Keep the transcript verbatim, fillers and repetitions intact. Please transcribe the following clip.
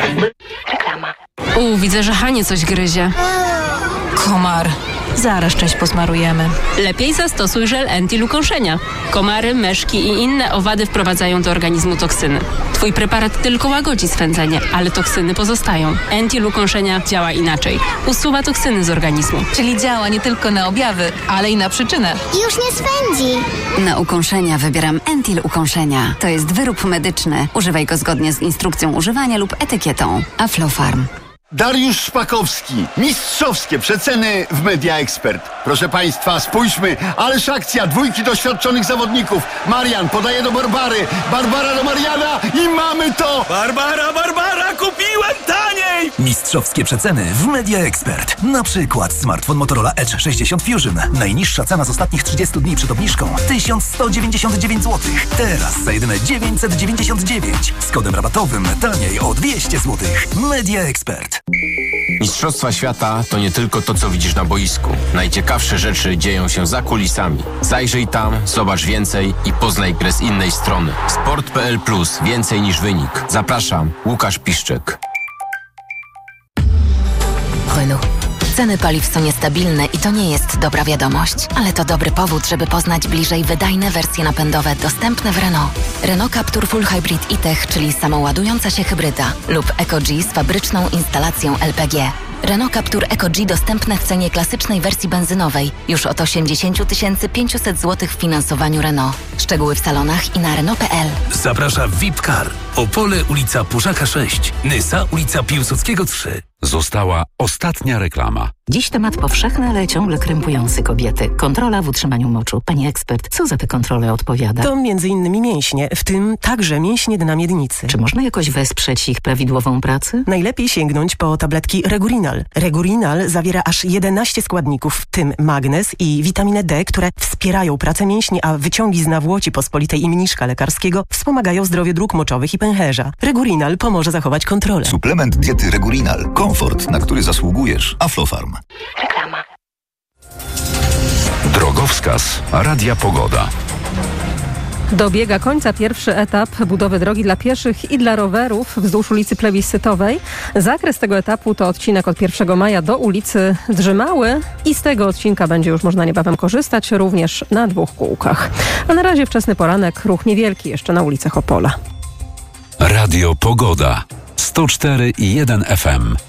Reklama. U, widzę, że Hanie coś gryzie. Komar. Zaraz część posmarujemy. Lepiej zastosuj żel Entil ukąszenia. Komary, myszki i inne owady wprowadzają do organizmu toksyny. Twój preparat tylko łagodzi swędzenie, ale toksyny pozostają. Entil ukąszenia działa inaczej. Usuwa toksyny z organizmu. Czyli działa nie tylko na objawy, ale i na przyczynę. Już nie swędzi. Na ukąszenia wybieram Entil ukąszenia. To jest wyrób medyczny. Używaj go zgodnie z instrukcją używania lub etykietą. Aflofarm. Dariusz Szpakowski. Mistrzowskie przeceny w Media Expert. Proszę Państwa, spójrzmy. Ależ akcja dwójki doświadczonych zawodników. Marian podaje do Barbary. Barbara do Mariana i mamy to! Barbara, Barbara, kupiłem taniej! Mistrzowskie przeceny w Media Expert. Na przykład smartfon Motorola Edge sześćdziesiąt Fusion. Najniższa cena z ostatnich trzydziestu dni przed obniżką tysiąc sto dziewięćdziesiąt dziewięć złotych. Teraz za jedyne dziewięćset dziewięćdziesiąt dziewięć. Z kodem rabatowym taniej o dwieście złotych. Media Expert. Mistrzostwa świata to nie tylko to, co widzisz na boisku. Najciekawsze rzeczy dzieją się za kulisami. Zajrzyj tam, zobacz więcej i poznaj grę z innej strony. sport kropka p l plus. Więcej niż wynik. Zapraszam, Łukasz Piszczek. Renault. Ceny paliw są niestabilne i to nie jest dobra wiadomość, ale to dobry powód, żeby poznać bliżej wydajne wersje napędowe dostępne w Renault. Renault Captur Full Hybrid e-Tech, czyli samoładująca się hybryda, lub EcoG z fabryczną instalacją L P G. Renault Captur EcoG dostępne w cenie klasycznej wersji benzynowej już od osiemdziesiąt tysięcy pięćset złotych w finansowaniu Renault. Szczegóły w salonach i na Renault kropka p l. Zaprasza V I P Car. Opole, ulica Puszaka sześć. Nysa, ulica Piłsudskiego trzy. Została ostatnia reklama. Dziś temat powszechny, ale ciągle krępujący kobiety. Kontrola w utrzymaniu moczu. Pani ekspert, co za te kontrole odpowiada? To między innymi mięśnie, w tym także mięśnie dna miednicy. Czy można jakoś wesprzeć ich prawidłową pracę? Najlepiej sięgnąć po tabletki Regurinal. Regurinal zawiera aż jedenaście składników, w tym magnez i witaminę D, które wspierają pracę mięśni, a wyciągi z nawłoci pospolitej i mniszka lekarskiego wspomagają zdrowie dróg moczowych i pęcherza. Regurinal pomoże zachować kontrolę. Suplement diety Regurinal. Komfort, na który zasługujesz. Aflofarm. Reklama. Drogowskaz Radia Pogoda. Dobiega końca pierwszy etap budowy drogi dla pieszych i dla rowerów wzdłuż ulicy Plebiscytowej. Zakres tego etapu to odcinek od pierwszego maja do ulicy Drzymały i z tego odcinka będzie już można niebawem korzystać również na dwóch kółkach. A na razie wczesny poranek, ruch niewielki jeszcze na ulicach Opola. Radio Pogoda sto cztery i jeden F M.